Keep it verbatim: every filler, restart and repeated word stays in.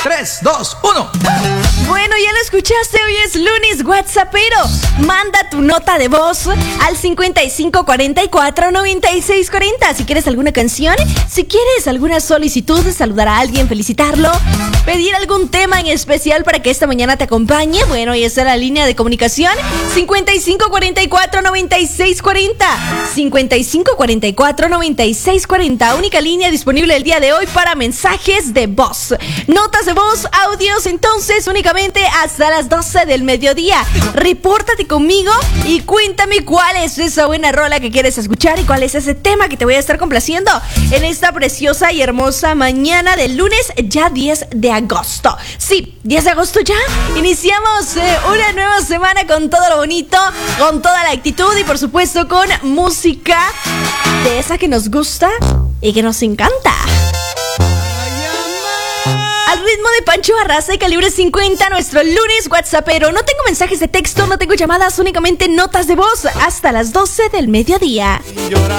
tres, dos, uno. Bueno, ya lo escuchaste, hoy es lunes WhatsAppero. Manda tu nota de voz al cincuenta y cinco cuarenta y cuatro noventa y seis cuarenta. Si quieres alguna canción, si quieres alguna solicitud, saludar a alguien, felicitarlo, pedir algún tema en especial para que esta mañana te acompañe, bueno, y esa es la línea de comunicación cincuenta y cinco cuarenta y cuatro noventa y seis cuarenta. cincuenta y cinco cuarenta y cuatro noventa y seis cuarenta. Única línea disponible el día de hoy para mensajes de voz. Notas de voz, audios, entonces únicamente hasta las doce del mediodía. Repórtate conmigo y cuéntame cuál es esa buena rola que quieres escuchar y cuál es ese tema que te voy a estar complaciendo en esta preciosa y hermosa mañana del lunes, ya diez de agosto. Sí, diez de agosto ya. Iniciamos eh, una nueva semana con todo lo bonito, con toda la actitud y por supuesto con música de esa que nos gusta y que nos encanta. Al ritmo de Pancho Barraza y Calibre cincuenta, nuestro lunes WhatsAppero. No tengo mensajes de texto, no tengo llamadas, únicamente notas de voz hasta las doce del mediodía.